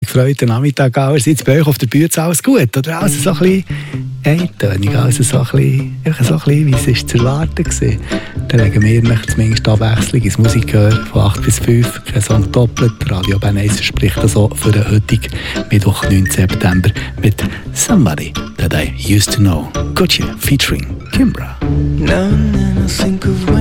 gefreut, den Nachmittag allerseits bei euch auf der Bühne alles gut? Oder alles so ein bisschen eintönig, also so ein bisschen, wie es zu erwarten war. Dann legen wir zumindest Abwechslung ins Musikgehör von 8 bis 5, kein Song doppelt. Radio Bern 1 verspricht das auch für den heutigen Mittwoch, 9. September mit Somebody That I Used to Know. Gotcha featuring Kimbra. Now and then I think of when